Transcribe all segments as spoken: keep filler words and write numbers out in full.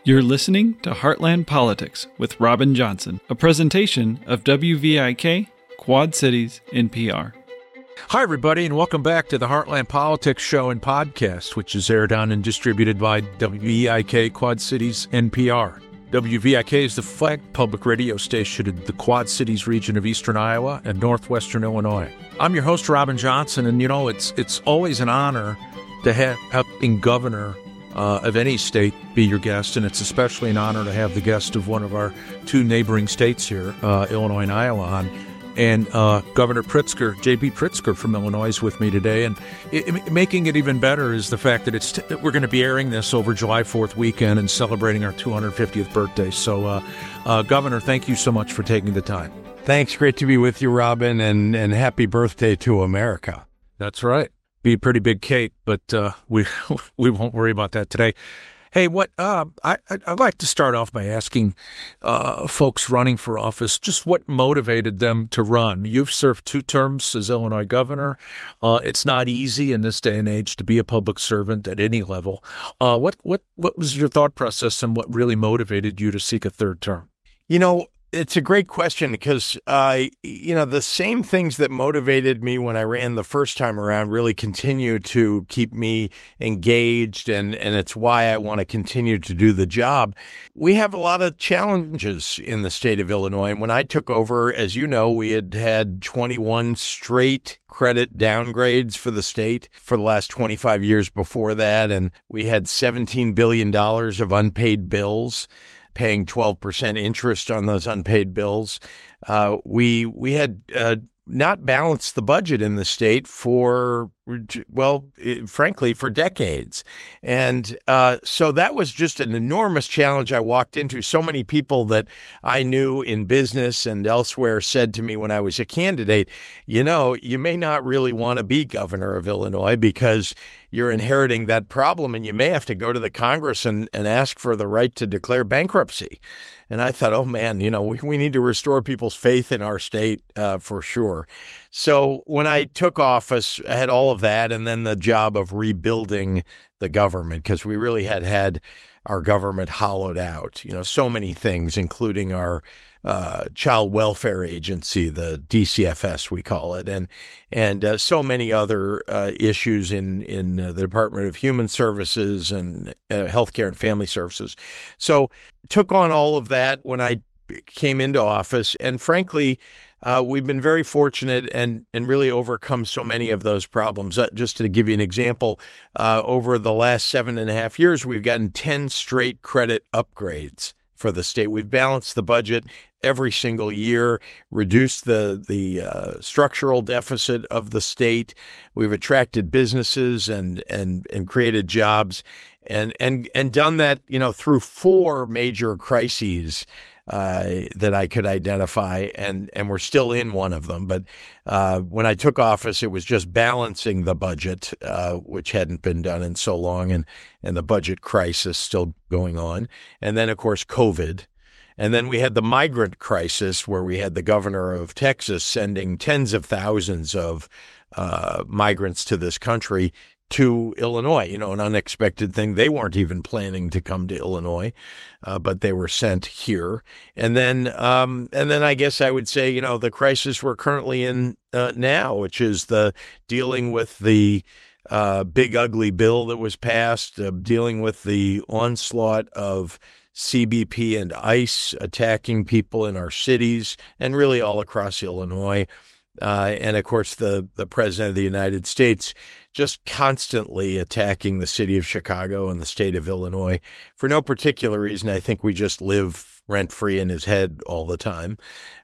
You're listening to Heartland Politics with Robin Johnson, a presentation of W V I K, Quad Cities N P R. Hi, everybody, and welcome back to the Heartland Politics Show and Podcast, which is aired on and distributed by W V I K, Quad Cities N P R. W V I K is the flag public radio station in the Quad Cities region of eastern Iowa and northwestern Illinois. I'm your host, Robin Johnson, and, you know, it's it's always an honor to have acting governor Uh, of any state be your guest, and it's especially an honor to have the guest of one of our two neighboring states here, uh, Illinois and Iowa, on. And uh, Governor Pritzker, J B Pritzker from Illinois, is with me today. And it, it, making it even better is the fact that it's t- that we're going to be airing this over July fourth weekend and celebrating our two hundred fiftieth birthday. So, uh, uh, Governor, thank you so much for taking the time. Thanks. Great to be with you, Robin, and, and happy birthday to America. That's right. Be a pretty big cake, but uh, we we won't worry about that today. Hey, what uh, I I'd like to start off by asking uh, folks running for office just what motivated them to run. You've served two terms as Illinois governor. Uh, it's not easy in this day and age to be a public servant at any level. Uh, what what what was your thought process, and what really motivated you to seek a third term? You know, it's a great question because, uh, you know, the same things that motivated me when I ran the first time around really continue to keep me engaged, and, and it's why I want to continue to do the job. We have a lot of challenges in the state of Illinois. And when I took over, as you know, we had had twenty-one straight credit downgrades for the state for the last twenty-five years before that. And we had seventeen billion dollars of unpaid bills, paying twelve percent interest on those unpaid bills. Uh, we we had uh, not balanced the budget in the state for, well, it, frankly, for decades. And uh, so that was just an enormous challenge I walked into. So many people that I knew in business and elsewhere said to me when I was a candidate, you know, you may not really want to be governor of Illinois because you're inheriting that problem, and you may have to go to the Congress and, and ask for the right to declare bankruptcy. And I thought, oh, man, you know, we, we need to restore people's faith in our state uh, for sure. So when I took office, I had all of that, and then the job of rebuilding the government, because we really had had our government hollowed out. You know, so many things, including our uh, child welfare agency, the D C F S we call it, and and uh, so many other uh, issues in in uh, the Department of Human Services and uh, Healthcare and Family Services. So took on all of that when I came into office, and frankly, Uh, we've been very fortunate and and really overcome so many of those problems. Uh, just to give you an example, uh, over the last seven and a half years, we've gotten ten straight credit upgrades for the state. We've balanced the budget every single year, reduced the the uh, structural deficit of the state. We've attracted businesses and and and created jobs, and and and done that, you know, through four major crises Uh, that I could identify, and and we're still in one of them. But uh, when I took office, it was just balancing the budget, uh, which hadn't been done in so long, and and the budget crisis still going on. And then, of course, COVID. And then we had the migrant crisis, where we had the governor of Texas sending tens of thousands of uh, migrants to this country, to Illinois, you know, an unexpected thing. They weren't even planning to come to Illinois, uh, but they were sent here. And then, um, and then I guess I would say, you know, the crisis we're currently in uh, now, which is the dealing with the uh, big ugly bill that was passed, uh, dealing with the onslaught of C B P and ICE attacking people in our cities and really all across Illinois. Uh, and of course, the, the president of the United States just constantly attacking the city of Chicago and the state of Illinois for no particular reason. I think we just live rent-free in his head all the time.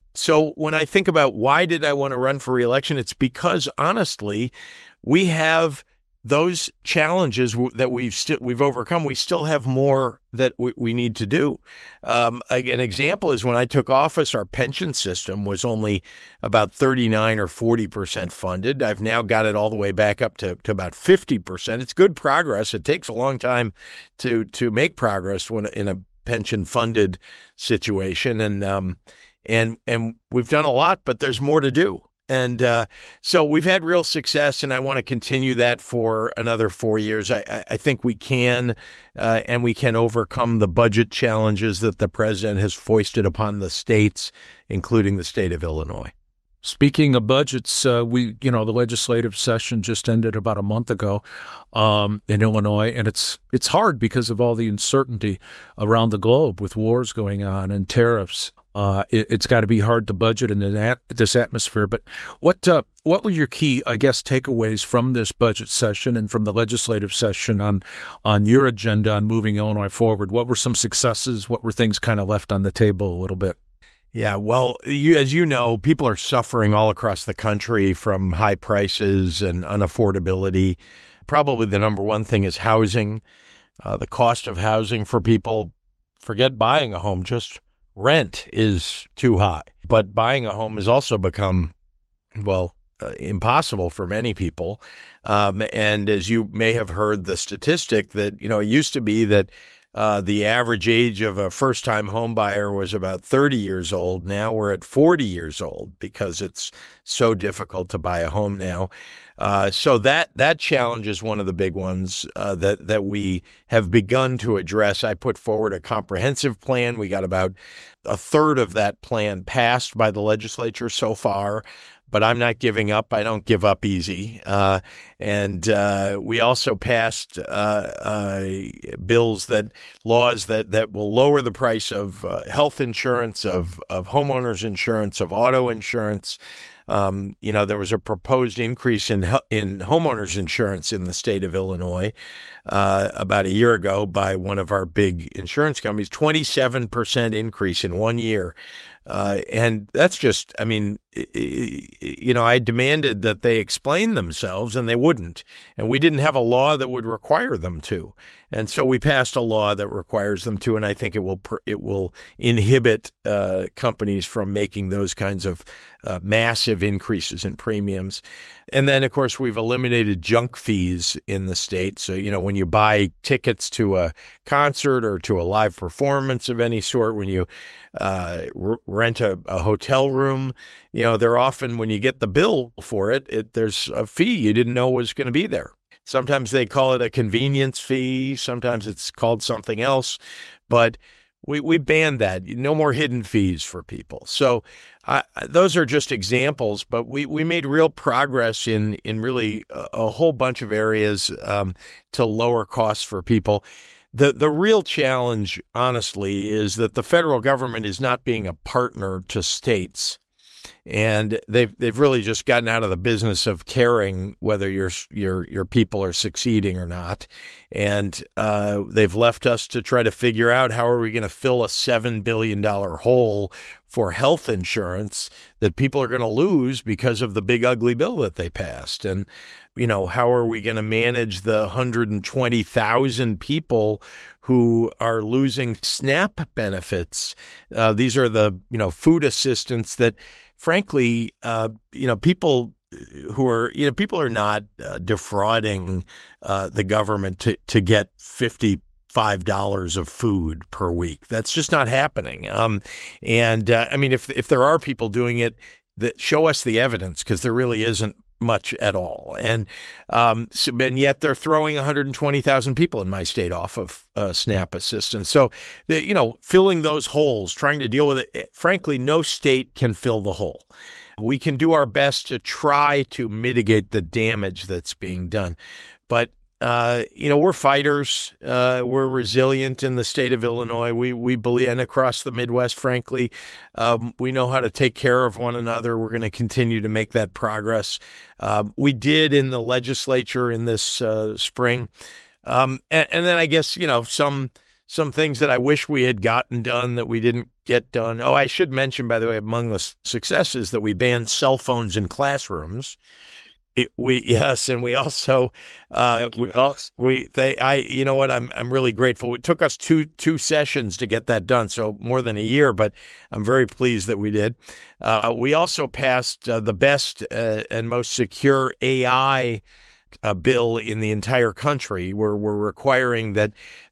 So when I think about why did I want to run for re-election, it's because, honestly, we have those challenges that we've still we've overcome. We still have more that we, we need to do. Um, an example is when I took office, our pension system was only about thirty-nine or forty percent funded. I've now got it all the way back up to, to about fifty percent. It's good progress. It takes a long time to to make progress when in a pension funded situation, and um, and and we've done a lot, but there's more to do. And uh, so we've had real success, and I want to continue that for another four years. I, I, I think we can, uh, and we can overcome the budget challenges that the president has foisted upon the states, including the state of Illinois. Speaking of budgets, uh, we, you know, the legislative session just ended about a month ago um, in Illinois, and it's it's hard because of all the uncertainty around the globe with wars going on and tariffs. Uh, it, it's got to be hard to budget in that, this atmosphere. But what uh, what were your key, I guess, takeaways from this budget session and from the legislative session on on your agenda on moving Illinois forward? What were some successes? What were things kind of left on the table a little bit? Yeah, well, you, as you know, people are suffering all across the country from high prices and unaffordability. Probably the number one thing is housing. Uh, the cost of housing for people, forget buying a home, just rent is too high. But buying a home has also become, well, uh, impossible for many people. Um, and as you may have heard the statistic that, you know, it used to be that Uh, the average age of a first-time home buyer was about thirty years old. Now we're at forty years old because it's so difficult to buy a home now. Uh, so that that challenge is one of the big ones uh, that that we have begun to address. I put forward a comprehensive plan. We got about a third of that plan passed by the legislature so far. But I'm not giving up. I don't give up easy. Uh, and uh, we also passed uh, uh, bills that laws that, that will lower the price of uh, health insurance, of of homeowners insurance, of auto insurance. Um, you know, there was a proposed increase in in homeowners insurance in the state of Illinois uh, about a year ago by one of our big insurance companies, twenty-seven percent increase in one year. Uh, and that's just, I mean, you know, I demanded that they explain themselves and they wouldn't. And we didn't have a law that would require them to. And so we passed a law that requires them to. And I think it will it will inhibit uh, companies from making those kinds of uh, massive increases in premiums. And then, of course, we've eliminated junk fees in the state. So, you know, when you buy tickets to a concert or to a live performance of any sort, when you uh, r- rent a, a hotel room, you know, they're often, when you get the bill for it, it there's a fee you didn't know was going to be there. Sometimes they call it a convenience fee. Sometimes it's called something else. But we, we banned that. No more hidden fees for people. So uh, those are just examples, but we, we made real progress in, in really a, a whole bunch of areas um, to lower costs for people. The the real challenge, honestly, is that the federal government is not being a partner to states. And they've they've really just gotten out of the business of caring whether your your your people are succeeding or not, and uh, they've left us to try to figure out how are we going to fill a seven billion dollar hole for health insurance that people are going to lose because of the big ugly bill that they passed, and you know, how are we going to manage the one hundred twenty thousand people who are losing SNAP benefits? Uh, these are the you know food assistance that. Frankly, uh, you know, people who are, you know, people are not uh, defrauding uh, the government to, to get fifty-five dollars of food per week. That's just not happening. Um, and uh, I mean, if if there are people doing it, that show us the evidence, because there really isn't much at all. And um, so, and yet they're throwing one hundred twenty thousand people in my state off of uh, SNAP assistance. So, the, you know, filling those holes, trying to deal with it, frankly, no state can fill the hole. We can do our best to try to mitigate the damage that's being done. But Uh, you know, we're fighters. Uh, we're resilient in the state of Illinois. We we believe, and across the Midwest, frankly, um, we know how to take care of one another. We're going to continue to make that progress. Um, we did in the legislature in this uh, spring, um, and, and then I guess you know some some things that I wish we had gotten done that we didn't get done. Oh, I should mention, by the way, among the successes that we banned cell phones in classrooms. It, we yes, and we also uh, we also, we they I you know what I'm I'm really grateful. It took us two two sessions to get that done, so more than a year, but I'm very pleased that we did. Uh, we also passed uh, the best uh, and most secure A I uh, bill in the entire country, where we're requiring that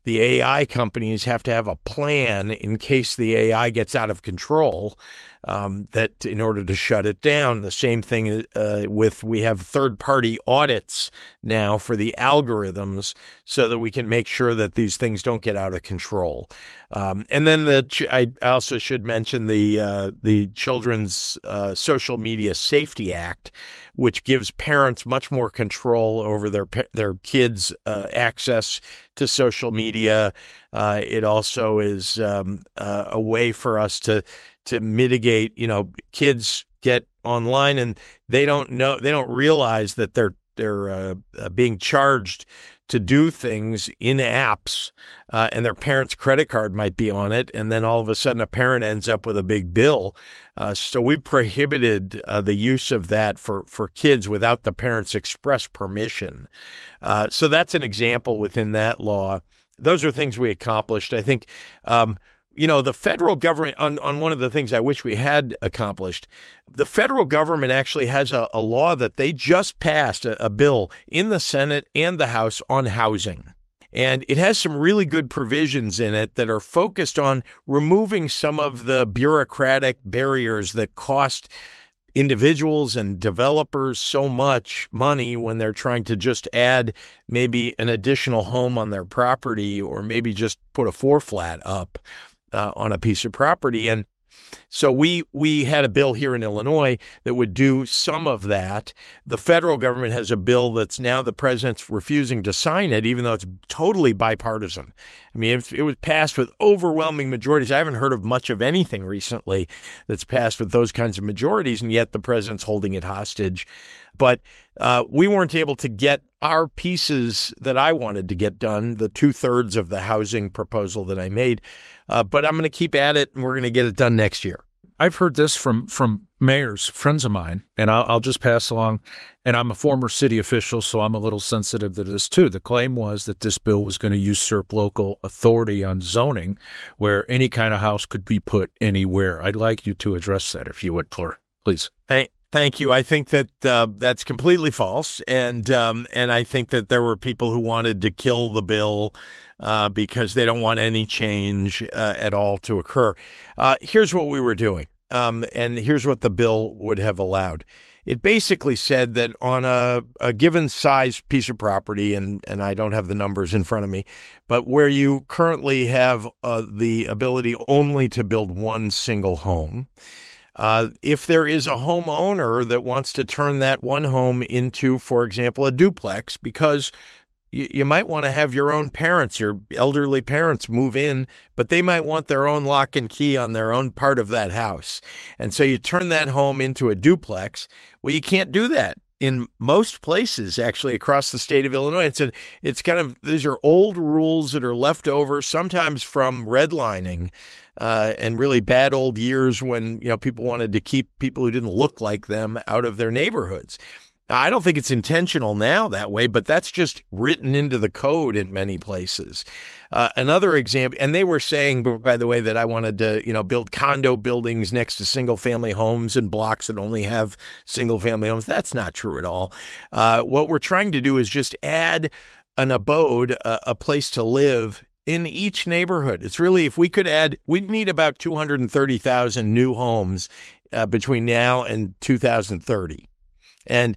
the A I companies have to have a plan in case the A I gets out of control, um, that in order to shut it down. The same thing uh, with, we have third-party audits now for the algorithms so that we can make sure that these things don't get out of control. Um, and then the I also should mention the uh, the Children's uh, Social Media Safety Act, which gives parents much more control over their their kids' uh, access to social media. Uh, it also is um, uh, a way for us to to mitigate. You know, kids get online and they don't know, they don't realize that they're they're uh, uh, being charged to do things in apps, uh, and their parent's credit card might be on it, and then all of a sudden a parent ends up with a big bill. Uh, so we prohibited uh, the use of that for, for kids without the parent's express permission. Uh, so that's an example within that law. Those are things we accomplished. I think, um, you know, the federal government, on, on one of the things I wish we had accomplished, the federal government actually has a, a law that they just passed, a, a bill in the Senate and the House on housing. And it has some really good provisions in it that are focused on removing some of the bureaucratic barriers that cost individuals and developers so much money when they're trying to just add maybe an additional home on their property, or maybe just put a four flat up uh, on a piece of property. And so we we had a bill here in Illinois that would do some of that. The federal government has a bill that's now the president's refusing to sign it, even though it's totally bipartisan. I mean, it, it was passed with overwhelming majorities. I haven't heard of much of anything recently that's passed with those kinds of majorities, and yet the president's holding it hostage. But uh, we weren't able to get our pieces that I wanted to get done, the two-thirds of the housing proposal that I made. Uh, but I'm going to keep at it, and we're going to get it done next year. I've heard this from from mayors, friends of mine, and I'll, I'll just pass along. And I'm a former city official, so I'm a little sensitive to this too. The claim was that this bill was going to usurp local authority on zoning, where any kind of house could be put anywhere. I'd like you to address that, if you would, please. Hey. Thank you. I think that uh, that's completely false, and um, and I think that there were people who wanted to kill the bill uh, because they don't want any change uh, at all to occur. Uh, here's what we were doing, um, and here's what the bill would have allowed. It basically said that on a, a given size piece of property, and, and I don't have the numbers in front of me, but where you currently have uh, the ability only to build one single home, Uh, if there is a homeowner that wants to turn that one home into, for example, a duplex, because you, you might want to have your own parents, your elderly parents move in, but they might want their own lock and key on their own part of that house. And so you turn that home into a duplex. Well, you can't do that in most places, actually, across the state of Illinois. It's a, it's kind of, these are old rules that are left over, sometimes from redlining, uh, and really bad old years when, you know, people wanted to keep people who didn't look like them out of their neighborhoods. Now, I don't think it's intentional now that way, but that's just written into the code in many places. Uh, another example, and they were saying, by the way, that I wanted to, you know, build condo buildings next to single-family homes and blocks that only have single-family homes. That's not true at all. Uh, what we're trying to do is just add an abode, a, a place to live in each neighborhood. It's really, if we could add, we'd need about two hundred thirty thousand new homes uh, between now and two thousand thirty. And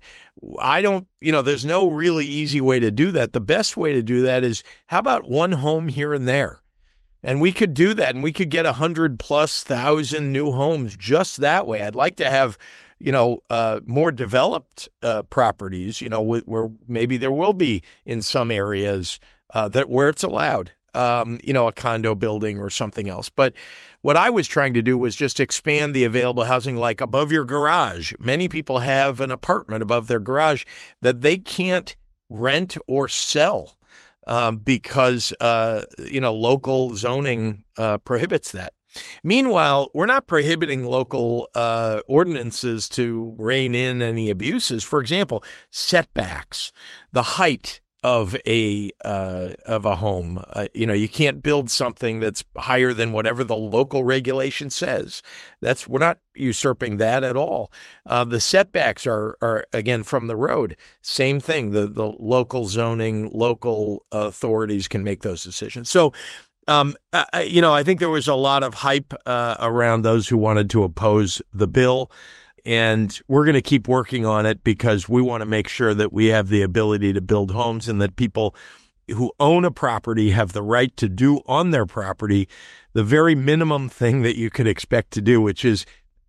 I don't, you know, there's no really easy way to do that. The best way to do that is, how about one home here and there? And we could do that, and we could get a hundred plus thousand new homes just that way. I'd like to have, you know, uh, more developed uh, properties, you know, wh- where maybe there will be in some areas uh, that where it's allowed, um, you know, a condo building or something else. But what I was trying to do was just expand the available housing, like above your garage. Many people have an apartment above their garage that they can't rent or sell um, because, uh, you know, local zoning uh, prohibits that. Meanwhile, we're not prohibiting local uh, ordinances to rein in any abuses. For example, setbacks, the height of a uh, of a home. Uh, you know, you can't build something that's higher than whatever the local regulation says. That's we're not usurping that at all. Uh, the setbacks are are again from the road. Same thing. The the local zoning, local authorities can make those decisions. So. Um, I, you know, I think there was a lot of hype uh, around those who wanted to oppose the bill, and we're going to keep working on it because we want to make sure that we have the ability to build homes and that people who own a property have the right to do on their property the very minimum thing that you could expect to do, which is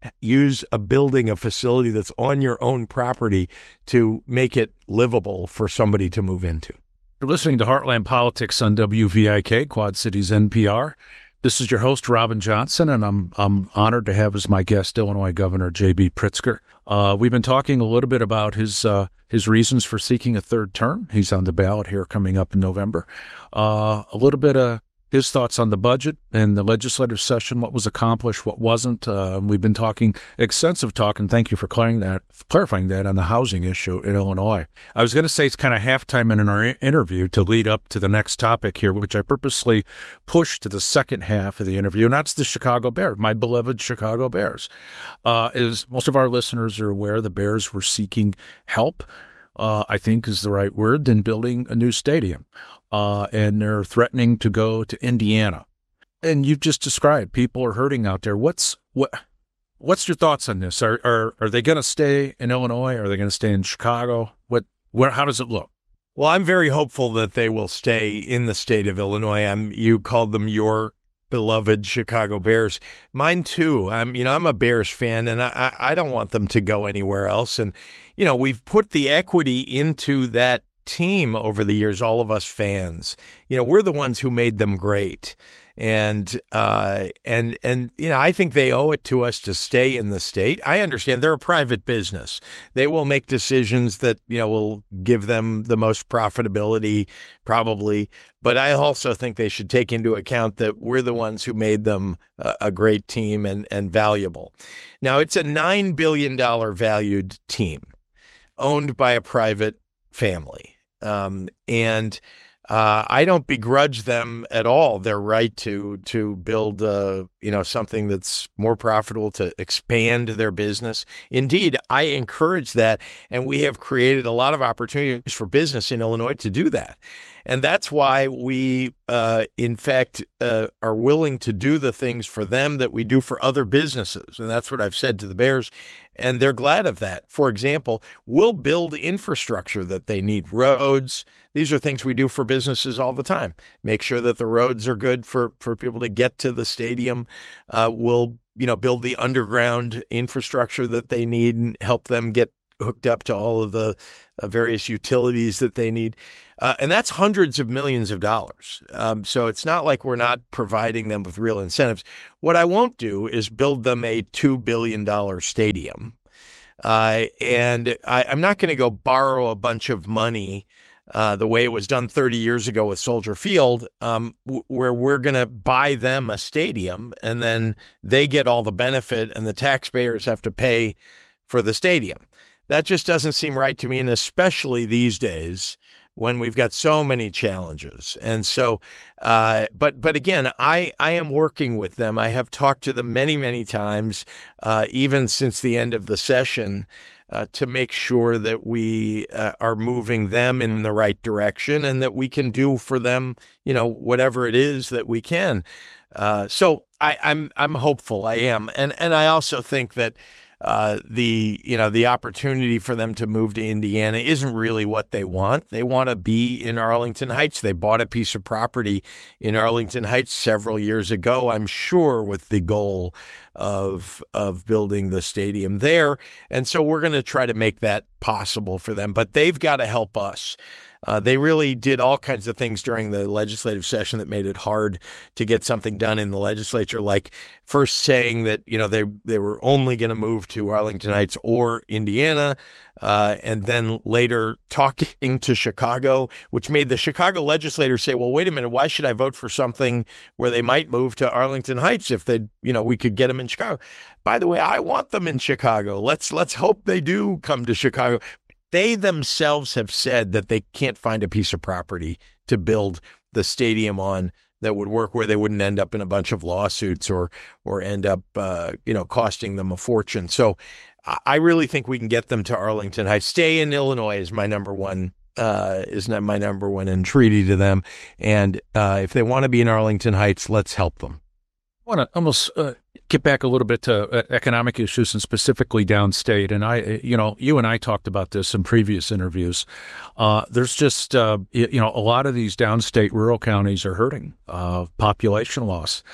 use a building, a facility that's on your own property to make it livable for somebody to move into. You're listening to Heartland Politics on W V I K, Quad Cities N P R. This is your host, Robin Johnson, and I'm I'm honored to have as my guest Illinois Governor J B. Pritzker. Uh, we've been talking a little bit about his uh, his reasons for seeking a third term. He's on the ballot here coming up in November. Uh, a little bit of his thoughts on the budget and the legislative session, what was accomplished, what wasn't. Uh, we've been talking extensive talk, and thank you for clarifying that, clarifying that on the housing issue in Illinois. I was going to say it's kind of halftime in our interview to lead up to the next topic here, which I purposely pushed to the second half of the interview, and that's the Chicago Bears, my beloved Chicago Bears. Uh, as most of our listeners are aware, the Bears were seeking help, uh, I think is the right word, in building a new stadium. Uh, and they're threatening to go to Indiana. And you've just described people are hurting out there. What's what? What's your thoughts on this? Are are are they going to stay in Illinois? Are they going to stay in Chicago? What? Where? How does it look? Well, I'm very hopeful that they will stay in the state of Illinois. I'm, you called them your beloved Chicago Bears. Mine too. I'm, you know, I'm a Bears fan, and I I don't want them to go anywhere else. And you know, we've put the equity into that team over the years, all of us fans. You know, we're the ones who made them great. And, uh, and, and, you know, I think they owe it to us to stay in the state. I understand they're a private business. They will make decisions that, you know, will give them the most profitability, probably. But I also think they should take into account that we're the ones who made them a, a great team and, and valuable. Now, it's a nine billion dollars valued team owned by a private family. Um, and uh, I don't begrudge them at all their right to to build, uh, you know, something that's more profitable, to expand their business. Indeed, I encourage that, and we have created a lot of opportunities for business in Illinois to do that. And that's why we, uh, in fact, uh, are willing to do the things for them that we do for other businesses. And that's what I've said to the Bears, and they're glad of that. For example, we'll build infrastructure that they need, roads. These are things we do for businesses all the time. Make sure that the roads are good for, for people to get to the stadium. Uh, we'll, you know, build the underground infrastructure that they need and help them get hooked up to all of the uh, various utilities that they need. Uh, and that's hundreds of millions of dollars. Um, so it's not like we're not providing them with real incentives. What I won't do is build them a two billion dollars stadium. Uh, and I, I'm not going to go borrow a bunch of money uh, the way it was done thirty years ago with Soldier Field, um, w- where we're going to buy them a stadium and then they get all the benefit and the taxpayers have to pay for the stadium. That just doesn't seem right to me, and especially these days when we've got so many challenges. And so, uh, but but again, I, I am working with them. I have talked to them many, many times, uh, even since the end of the session, uh, to make sure that we uh, are moving them in the right direction and that we can do for them, you know, whatever it is that we can. Uh, so I, I'm I'm hopeful. I am, and and I also think that. Uh, the, you know, the opportunity for them to move to Indiana isn't really what they want. They want to be in Arlington Heights. They bought a piece of property in Arlington Heights several years ago, I'm sure, with the goal of of building the stadium there. And so we're going to try to make that possible for them. But they've got to help us. Uh, they really did all kinds of things during the legislative session that made it hard to get something done in the legislature, like first saying that, you know, they they were only going to move to Arlington Heights or Indiana, uh, and then later talking to Chicago, which made the Chicago legislators say, well, wait a minute, why should I vote for something where they might move to Arlington Heights if they, you know, we could get them in Chicago? By the way, I want them in Chicago. Let's let's hope they do come to Chicago. they themselves have said that they can't find a piece of property to build the stadium on that would work, where they wouldn't end up in a bunch of lawsuits or or end up, uh, you know, costing them a fortune. So I really think we can get them to Arlington Heights. Stay in Illinois is my number one, uh, is not my number one entreaty to them. And uh, if they want to be in Arlington Heights, let's help them. I want to almost uh, get back a little bit to uh, economic issues and specifically downstate. And I, you know, you and I talked about this in previous interviews. Uh, there's just, uh, you know, a lot of these downstate rural counties are hurting, uh, population loss.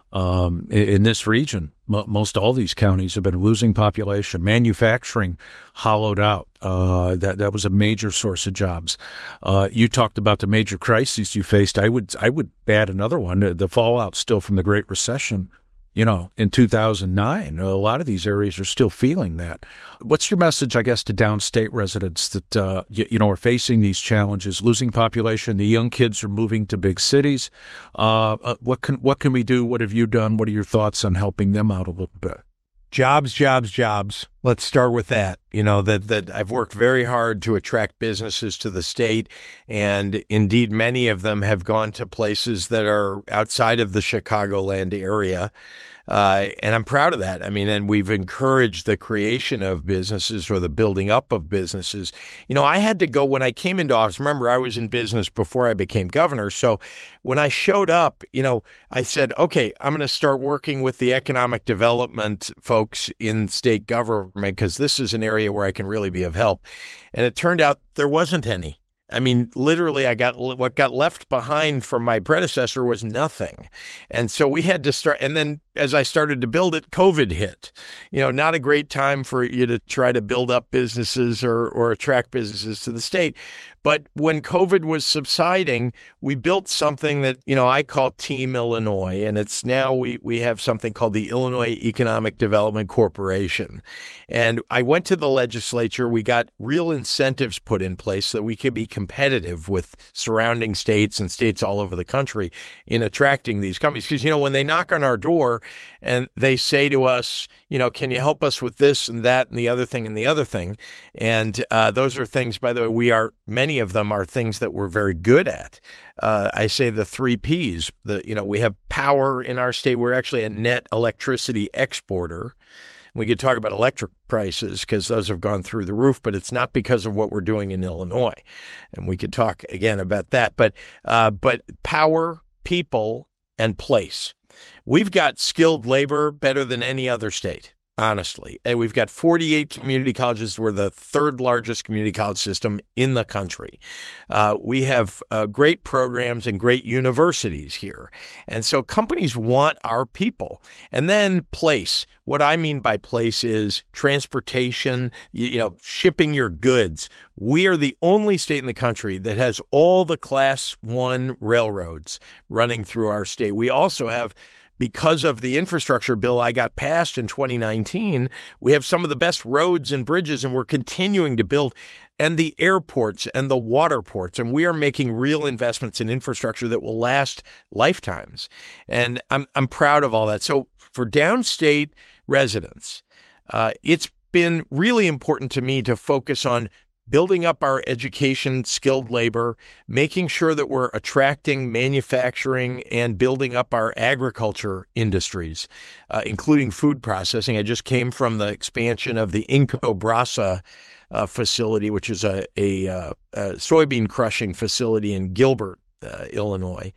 Um, in, in this region, m- most all these counties have been losing population. Manufacturing hollowed out. Uh, that that was a major source of jobs. Uh, you talked about the major crises you faced. I would I would add another one. The fallout still from the Great Recession. You know, in two thousand nine, a lot of these areas are still feeling that. What's your message, I guess, to downstate residents that, uh, you, you know, are facing these challenges, losing population, the young kids are moving to big cities? Uh, uh, what can what can we do? What have you done? What are your thoughts on helping them out a little bit? Jobs, jobs, jobs. Let's start with that. You know, that that I've worked very hard to attract businesses to the state. And indeed, many of them have gone to places that are outside of the Chicagoland area. Uh, and I'm proud of that. I mean, and we've encouraged the creation of businesses or the building up of businesses. You know, I had to go when I came into office. Remember, I was in business before I became governor. So when I showed up, you know, I said, okay, I'm going to start working with the economic development folks in state government because this is an area where I can really be of help. And it turned out there wasn't any. I mean, literally, I got what got left behind from my predecessor was nothing. And so we had to start. And then as I started to build it, COVID hit. You know, not a great time for you to try to build up businesses or, or attract businesses to the state. But when COVID was subsiding, we built something that, you know, I call Team Illinois. And it's now we, we have something called the Illinois Economic Development Corporation. And I went to the legislature. We got real incentives put in place so that we could be competitive with surrounding states and states all over the country in attracting these companies. Because, you know, when they knock on our door and they say to us, you know, can you help us with this and that and the other thing and the other thing? And uh, those are things, by the way, we are, many of them are things that we're very good at. Uh, I say the three Ps, the, you know, we have power in our state. We're actually a net electricity exporter. We could talk about electric prices because those have gone through the roof, but it's not because of what we're doing in Illinois. And we could talk again about that. But uh, but power, people, and place. We've got skilled labor better than any other state, honestly. And we've got forty-eight community colleges. We're the third largest community college system in the country. Uh, we have uh, great programs and great universities here. And so companies want our people. And then place. What I mean by place is transportation, you, you know, shipping your goods. We are the only state in the country that has all the class one railroads running through our state. We also have, because of the infrastructure bill I got passed in twenty nineteen, we have some of the best roads and bridges, and we're continuing to build, and the airports and the water ports. And we are making real investments in infrastructure that will last lifetimes. And I'm I'm proud of all that. So for downstate residents, uh, it's been really important to me to focus on building up our education, skilled labor, making sure that we're attracting manufacturing and building up our agriculture industries, uh, including food processing. I just came from the expansion of the Inco Brasa uh, facility, which is a, a, uh, a soybean crushing facility in Gilbert, uh, Illinois.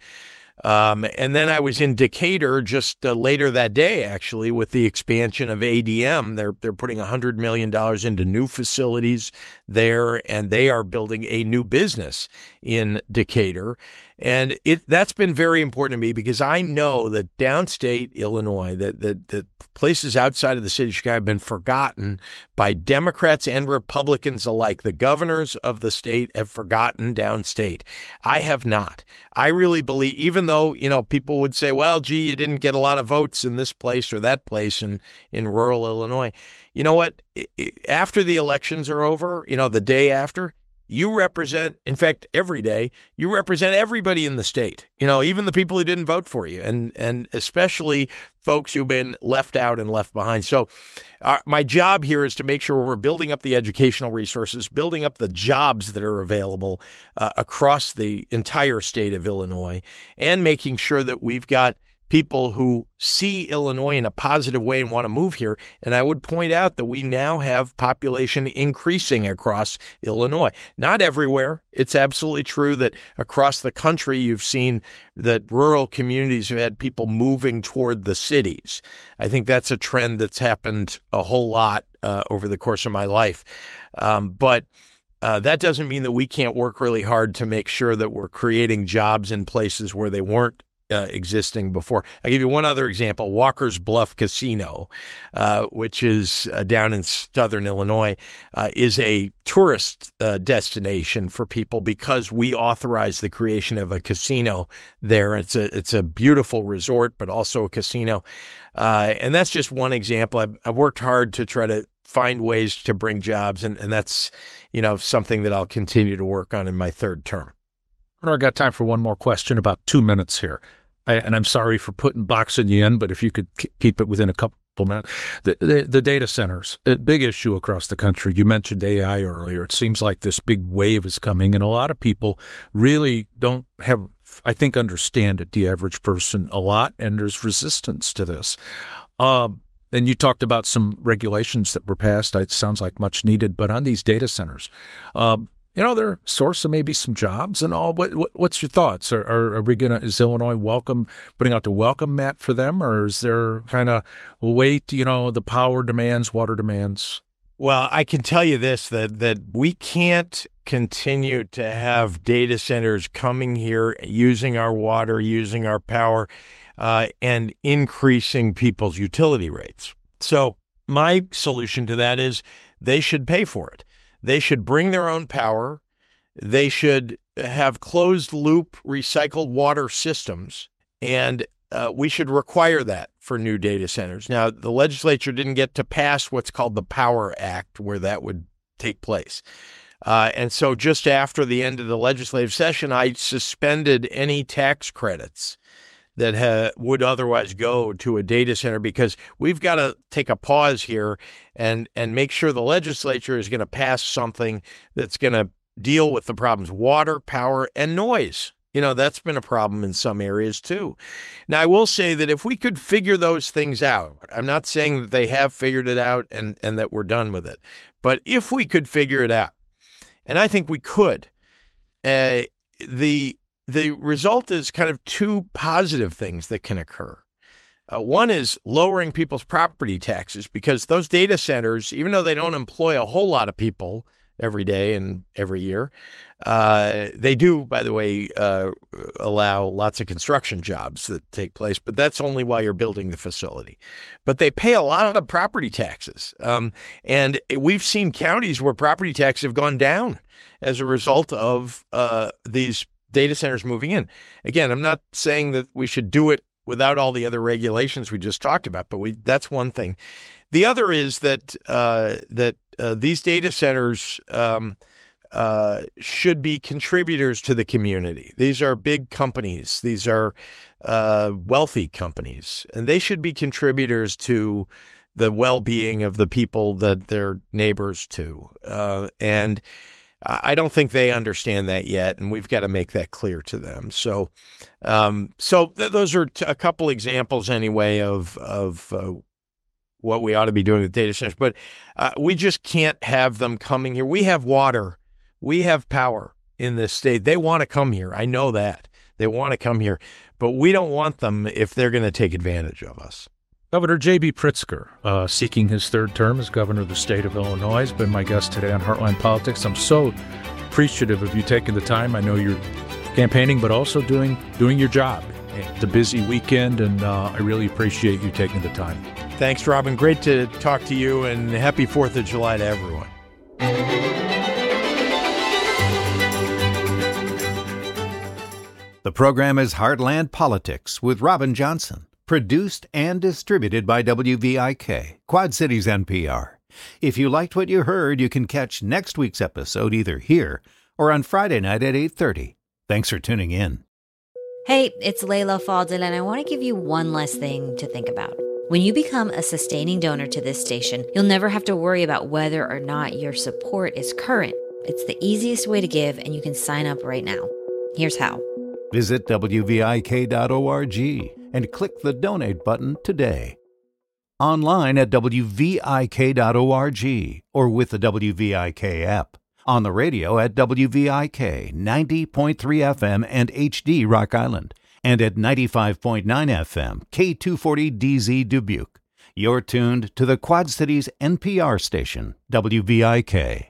Um, and then I was in Decatur just uh, later that day, actually, with the expansion of A D M. They're they're putting one hundred million dollars into new facilities there, and they are building a new business in Decatur. And it that's been very important to me because I know that downstate Illinois, that that that places outside of the city of Chicago have been forgotten by Democrats and Republicans alike. The governors of the state have forgotten downstate. I have not. I really believe, even though, you know, people would say, well, gee, you didn't get a lot of votes in this place or that place in, in rural Illinois. You know what? After the elections are over, you know, the day after, you represent, in fact, every day, you represent everybody in the state, you know, even the people who didn't vote for you, and and especially folks who've been left out and left behind. So uh, my job here is to make sure we're building up the educational resources, building up the jobs that are available uh, across the entire state of Illinois, and making sure that we've got people who see Illinois in a positive way and want to move here. And I would point out that we now have population increasing across Illinois. Not everywhere. It's absolutely true that across the country, you've seen that rural communities have had people moving toward the cities. I think that's a trend that's happened a whole lot uh, over the course of my life. Um, but Uh, that doesn't mean that we can't work really hard to make sure that we're creating jobs in places where they weren't Uh, existing before. I'll give you one other example. Walker's Bluff Casino, uh, which is uh, down in southern Illinois, uh, is a tourist uh, destination for people because we authorize the creation of a casino there. It's a it's a beautiful resort, but also a casino. Uh, and that's just one example. I've, I've worked hard to try to find ways to bring jobs, and, and that's, you know, something that I'll continue to work on in my third term. I got time for one more question, about two minutes here. I, and I'm sorry for putting boxing you in, but if you could k- keep it within a couple minutes. The, the, the data centers, a big issue across the country. You mentioned A I earlier. It seems like this big wave is coming, and a lot of people really don't have, I think, understand it, the average person, a lot, and there's resistance to this. Um, and you talked about some regulations that were passed. It sounds like much needed, but on these data centers, um, you know, they're a source of maybe some jobs and all. What, what what's your thoughts? Are, are, are we gonna? Is Illinois welcome putting out the welcome mat for them, or is there kind of wait? You know, the power demands, water demands. Well, I can tell you this: that that we can't continue to have data centers coming here, using our water, using our power, uh, and increasing people's utility rates. So my solution to that is they should pay for it. They should bring their own power. They should have closed-loop recycled water systems, and uh, we should require that for new data centers. Now, the legislature didn't get to pass what's called the Power Act, where that would take place. Uh, and so just after the end of the legislative session, I suspended any tax credits that ha- would otherwise go to a data center, because we've got to take a pause here and and make sure the legislature is going to pass something that's going to deal with the problems: water, power, and noise. You know, that's been a problem in some areas too. Now, I will say that if we could figure those things out, I'm not saying that they have figured it out and, and that we're done with it, but if we could figure it out, and I think we could, uh, the The result is kind of two positive things that can occur. Uh, one is lowering people's property taxes, because those data centers, even though they don't employ a whole lot of people every day and every year, uh, they do, by the way, uh, allow lots of construction jobs that take place, but that's only while you're building the facility. But they pay a lot of property taxes. Um, and we've seen counties where property taxes have gone down as a result of uh, these data centers moving in. Again, I'm not saying that we should do it without all the other regulations we just talked about, but we that's one thing. The other is that uh, that uh, these data centers um, uh, should be contributors to the community. These are big companies. These are uh, wealthy companies, and they should be contributors to the well-being of the people that they're neighbors to. Uh, and I don't think they understand that yet, and we've got to make that clear to them. So, um, so th- those are t- a couple examples, anyway, of of uh, what we ought to be doing with data centers. But uh, we just can't have them coming here. We have water, we have power in this state. They want to come here. I know that they want to come here, but we don't want them if they're going to take advantage of us. Governor J B. Pritzker, uh, seeking his third term as governor of the state of Illinois, has been my guest today on Heartland Politics. I'm so appreciative of you taking the time. I know you're campaigning, but also doing doing your job. It's a busy weekend, and uh, I really appreciate you taking the time. Thanks, Robin. Great to talk to you, and happy fourth of July to everyone. The program is Heartland Politics with Robin Johnson. Produced and distributed by W V I K, Quad Cities N P R. If you liked what you heard, you can catch next week's episode either here or on Friday night at eight thirty. Thanks for tuning in. Hey, it's Layla Fadil, and I want to give you one last thing to think about. When you become a sustaining donor to this station, you'll never have to worry about whether or not your support is current. It's the easiest way to give, and you can sign up right now. Here's how. Visit W V I K dot org and click the donate button today. Online at W V I K dot org or with the W V I K app. On the radio at W V I K ninety point three F M and H D Rock Island, and at ninety-five point nine F M K two forty D Z Dubuque. You're tuned to the Quad Cities N P R station, W V I K.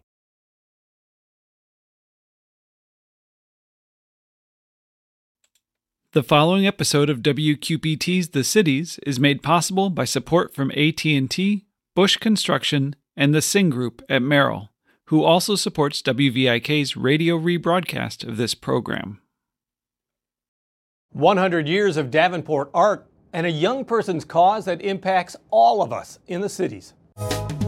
The following episode of W Q P T's The Cities is made possible by support from A T and T, Bush Construction, and the Sing Group at Merrill, who also supports W V I K's radio rebroadcast of this program. one hundred years of Davenport art and a young person's cause that impacts all of us in the cities.